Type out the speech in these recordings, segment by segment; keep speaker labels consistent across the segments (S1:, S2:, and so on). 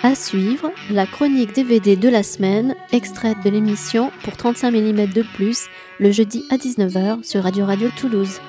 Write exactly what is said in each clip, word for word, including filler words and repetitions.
S1: À suivre, la chronique D V D de la semaine, extraite de l'émission pour trente-cinq millimètres de plus, le jeudi à dix-neuf heures sur Radio Radio Toulouse.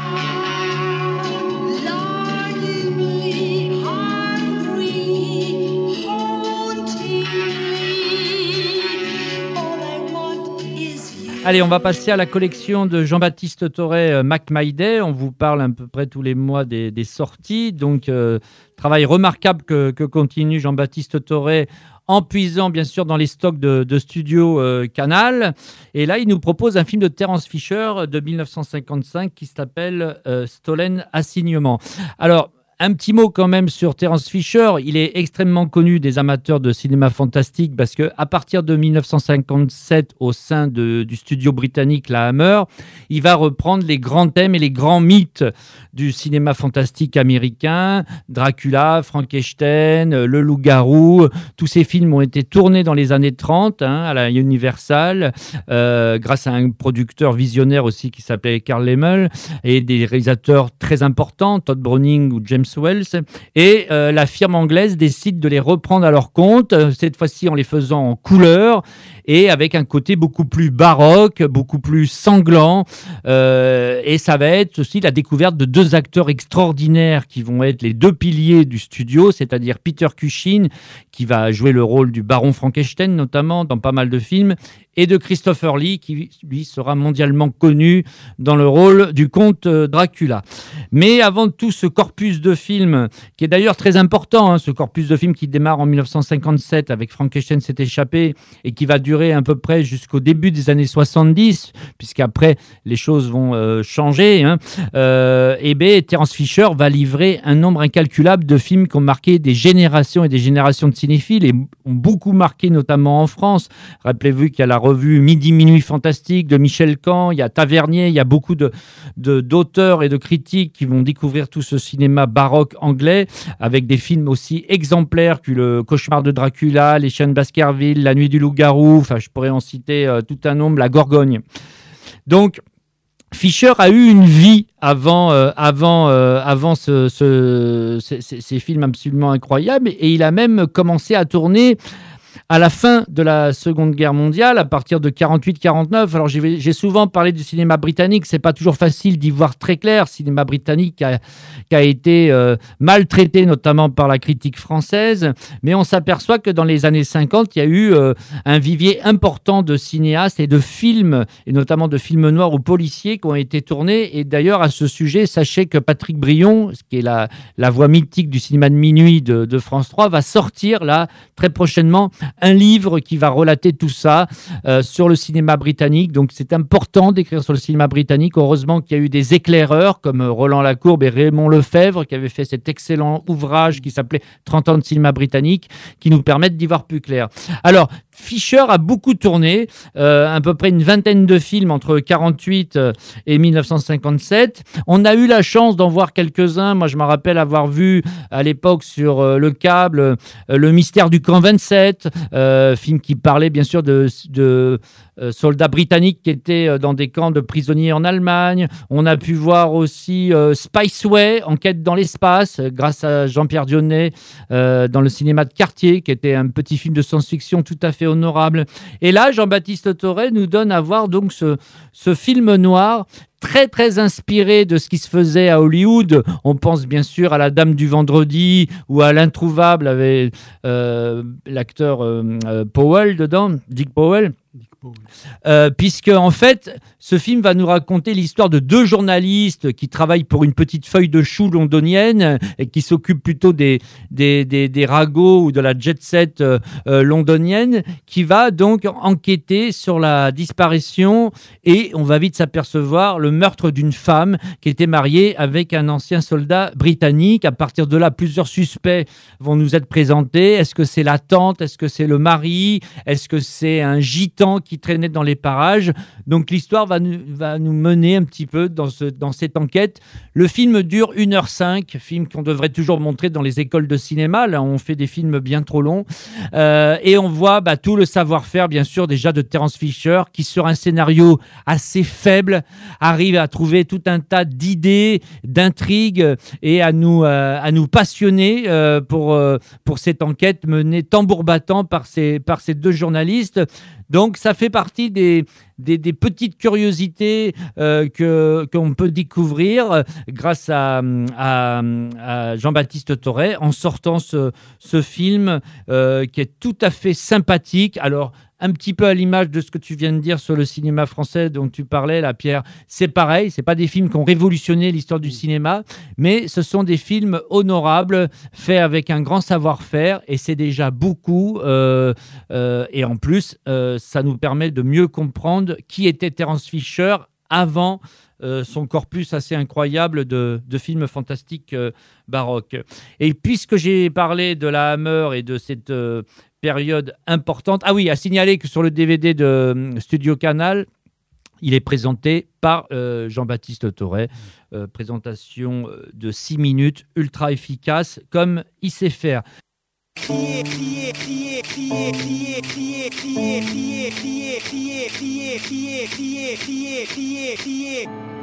S2: Allez, on va passer à la collection de Jean-Baptiste Thorey, euh, Mac My Day. On vous parle à peu près tous les mois des, des sorties. Donc, euh, travail remarquable que, que continue Jean-Baptiste Thorey en puisant bien sûr dans les stocks de, de studio euh, Canal. Et là, il nous propose un film de Terence Fisher de mille neuf cent cinquante-cinq qui s'appelle euh, Stolen Assignement. Alors, un petit mot quand même sur Terence Fisher. Il est extrêmement connu des amateurs de cinéma fantastique parce qu'à partir de mille neuf cent cinquante-sept, au sein de, du studio britannique La Hammer, il va reprendre les grands thèmes et les grands mythes du cinéma fantastique américain. Dracula, Frankenstein, Le Loup-Garou. Tous ces films ont été tournés dans les années trente hein, à la Universal euh, grâce à un producteur visionnaire aussi qui s'appelait Carl Laemmle et des réalisateurs très importants, Todd Browning ou James Wells, et euh, la firme anglaise décide de les reprendre à leur compte, cette fois-ci en les faisant en couleur et avec un côté beaucoup plus baroque, beaucoup plus sanglant, euh, et ça va être aussi la découverte de deux acteurs extraordinaires qui vont être les deux piliers du studio, c'est-à-dire Peter Cushing, qui va jouer le rôle du baron Frankenstein notamment dans pas mal de films, et de Christopher Lee, qui lui sera mondialement connu dans le rôle du comte Dracula. Mais avant tout ce corpus de films, qui est d'ailleurs très important, hein, ce corpus de films qui démarre en mille neuf cent cinquante-sept avec Frankenstein s'est échappé et qui va durer à peu près jusqu'au début des années soixante-dix, puisqu'après les choses vont euh, changer, hein, euh, et bien Terence Fisher va livrer un nombre incalculable de films qui ont marqué des générations et des générations de cinéphiles et ont beaucoup marqué notamment en France. Rappelez-vous qu'il y a la revue Midi Minuit Fantastique de Michel Caen, il y a Tavernier, il y a beaucoup de, de, d'auteurs et de critiques qui vont découvrir tout ce cinéma baroque anglais avec des films aussi exemplaires que Le Cauchemar de Dracula, Les Chiens de Baskerville, La Nuit du Loup-Garou, enfin je pourrais en citer euh, tout un nombre, La Gorgogne. Donc Fisher a eu une vie avant, euh, avant, euh, avant ce, ce, ces, ces films absolument incroyables et il a même commencé à tourner à la fin de la Seconde Guerre mondiale, à partir de quarante-huit quarante-neuf. Alors j'ai, j'ai souvent parlé du cinéma britannique, c'est pas toujours facile d'y voir très clair. Cinéma britannique qui a, qui a été euh, maltraité notamment par la critique française, mais on s'aperçoit que dans les années cinquante, il y a eu euh, un vivier important de cinéastes et de films, et notamment de films noirs ou policiers qui ont été tournés. Et d'ailleurs, à ce sujet, sachez que Patrick Brion, qui est la, la voix mythique du cinéma de minuit de, de France trois, va sortir là très prochainement un livre qui va relater tout ça euh, sur le cinéma britannique. Donc c'est important d'écrire sur le cinéma britannique. Heureusement qu'il y a eu des éclaireurs comme Roland Lacourbe et Raymond Lefebvre qui avaient fait cet excellent ouvrage qui s'appelait trente ans de cinéma britannique qui nous permettent d'y voir plus clair. Alors Fisher a beaucoup tourné, euh, à peu près une vingtaine de films entre quarante-huit et mille neuf cent cinquante-sept. On a eu la chance d'en voir quelques-uns. Moi, je me rappelle avoir vu à l'époque sur euh, le câble euh, Le Mystère du camp vingt-sept, euh, film qui parlait bien sûr de, de euh, soldats britanniques qui étaient euh, dans des camps de prisonniers en Allemagne. On a pu voir aussi euh, Spiceway, Enquête dans l'espace, euh, grâce à Jean-Pierre Dionnet euh, dans le cinéma de quartier, qui était un petit film de science-fiction tout à fait honorable. Et là, Jean-Baptiste Thorey nous donne à voir donc ce, ce film noir très très inspiré de ce qui se faisait à Hollywood. On pense bien sûr à La Dame du Vendredi ou à L'Introuvable avec euh, l'acteur euh, euh, Powell dedans, Dick Powell. Euh, puisque en fait ce film va nous raconter l'histoire de deux journalistes qui travaillent pour une petite feuille de chou londonienne et qui s'occupent plutôt des, des, des, des ragots ou de la jet set euh, euh, londonienne, qui va donc enquêter sur la disparition et on va vite s'apercevoir le meurtre d'une femme qui était mariée avec un ancien soldat britannique. À partir de là, plusieurs suspects vont nous être présentés. Est-ce que c'est la tante? Est-ce que c'est le mari? Est-ce que c'est un gitan qui qui traînait dans les parages. Donc l'histoire va nous, va nous mener un petit peu dans, ce, dans cette enquête. Le film dure une heure cinq, film qu'on devrait toujours montrer dans les écoles de cinéma. Là, on fait des films bien trop longs. Euh, et on voit bah, tout le savoir-faire, bien sûr, déjà de Terence Fisher, qui sur un scénario assez faible, arrive à trouver tout un tas d'idées, d'intrigues et à nous, euh, à nous passionner euh, pour, euh, pour cette enquête menée tambour battant par ces, par ces deux journalistes. Donc, ça fait partie des, des, des petites curiosités euh, que, qu'on peut découvrir grâce à, à, à Jean-Baptiste Thorey en sortant ce, ce film euh, qui est tout à fait sympathique. Alors, un petit peu à l'image de ce que tu viens de dire sur le cinéma français dont tu parlais, là, Pierre, c'est pareil. C'est pas des films qui ont révolutionné l'histoire du cinéma, mais ce sont des films honorables, faits avec un grand savoir-faire, et c'est déjà beaucoup. Euh, euh, et en plus, euh, ça nous permet de mieux comprendre qui était Terence Fisher avant euh, son corpus assez incroyable de, de films fantastiques euh, baroques. Et puisque j'ai parlé de la Hammer et de cette euh, période importante, ah oui, à signaler que sur le D V D de euh, Studio Canal, il est présenté par euh, Jean-Baptiste Thorey. Euh, présentation de six minutes, ultra efficace, comme il sait faire. Crier, crier, crier, crier, crier, crier, crier, crier, crier, crier, crier, crier, crier, crier, crier, crier.